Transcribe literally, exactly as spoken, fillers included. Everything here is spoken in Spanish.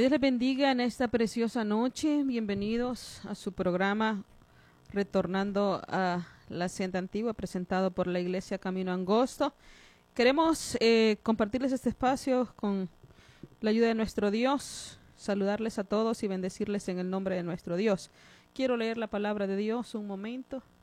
Dios les bendiga en esta preciosa noche. Bienvenidos a su programa Retornando a la Senda Antigua, presentado por la Iglesia Camino Angosto. Queremos eh, compartirles este espacio con la ayuda de nuestro Dios, saludarles a todos y bendecirles en el nombre de nuestro Dios. Quiero leer la palabra de Dios un momento.